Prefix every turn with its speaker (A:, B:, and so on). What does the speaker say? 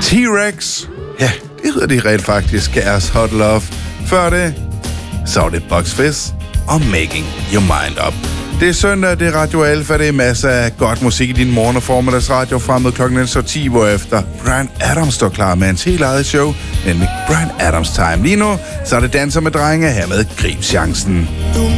A: T-Rex. Ja, det hedder de rent faktisk. Gas Hot Love. Før det, så var det Bucks Fizz og Making Your Mind Up. Det er søndag, det er Radio Alfa, det er masser af godt musik i din morgen- og formiddagsradio frem mod klokken 10, hvorefter Bryan Adams står klar med hans helt eget show, nemlig Bryan Adams Time. Lige nu, så er det Danser med Drenge her med Grib Chancen.